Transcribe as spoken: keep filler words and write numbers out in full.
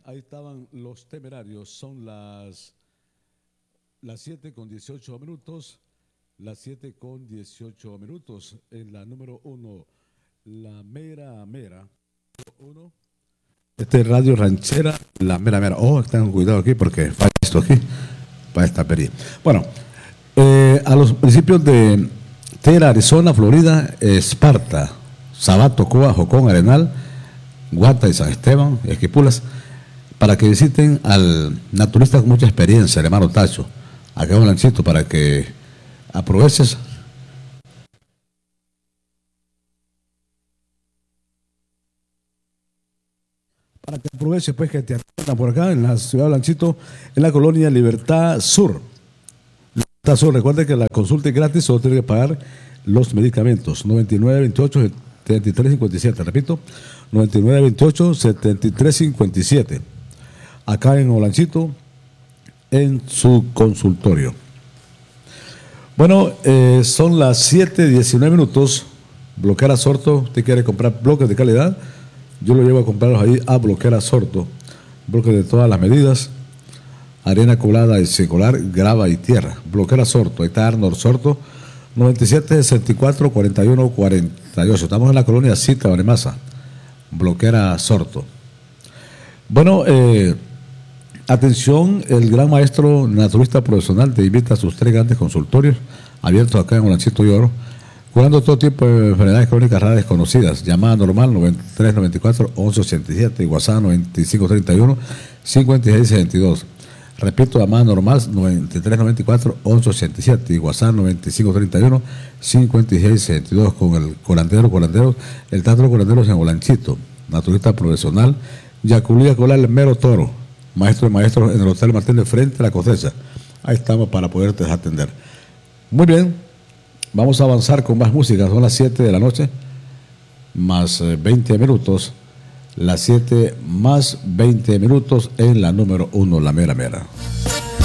ahí estaban los Temerarios. Son las las siete con dieciocho minutos. Las siete con dieciocho minutos. En la número uno, La Mera Mera. Uno. Este es Radio Ranchera, La Mera Mera. Oh, tengan cuidado aquí porque falla esto aquí. Para esta perilla. Bueno, eh, a los municipios de Tera, Arizona, Florida, Esparta, Sabato, Coa, Jocón, Arenal, Guata y San Esteban, Esquipulas, para que visiten al naturista con mucha experiencia, el hermano Tacho, acá en Lanchito, para que aproveches. Para que aproveches, pues, que te atiendan por acá en la ciudad de Lanchito, en la colonia Libertad Sur. Libertad Sur, recuerde que la consulta es gratis, solo tiene que pagar los medicamentos. noventa y nueve veintiocho setenta y tres cincuenta y siete, repito, noventa y nueve veintiocho setenta y tres cincuenta y siete. Acá en Olanchito, en su consultorio. Bueno, eh, son las siete diecinueve minutos. Bloquera Sorto, usted quiere comprar bloques de calidad, yo lo llevo a comprarlos ahí a Bloquera Sorto. Bloques de todas las medidas, arena colada y secular, grava y tierra. Bloquera Sorto, ahí está Arnold Sorto, noventa y siete sesenta y cuatro cuarenta y uno cuarenta y ocho. Estamos en la colonia Cita, Banemasa. Bloquera Sorto. Bueno, eh, atención, el gran maestro naturista profesional te invita a sus tres grandes consultorios abiertos acá en Olanchito y Oro, curando todo tipo de enfermedades crónicas raras desconocidas. Llamada normal noventa y tres noventa y cuatro once ochenta y siete y WhatsApp noventa y cinco treinta y uno cincuenta y seis sesenta y dos. Repito, llamada normal noventa y tres noventa y cuatro once ochenta y siete y WhatsApp noventa y cinco treinta y uno cincuenta y seis sesenta y dos con el curandero, curandero, el Teatro Curanderos en Olanchito, naturista profesional, Yaculía Colar, el mero toro, maestro de maestros en el Hotel Martín de frente a la cosecha. Ahí estamos para poderte atender. Muy bien, vamos a avanzar con más música. Son las siete de la noche, más veinte minutos. Las siete más veinte minutos en la número uno, La Mera Mera.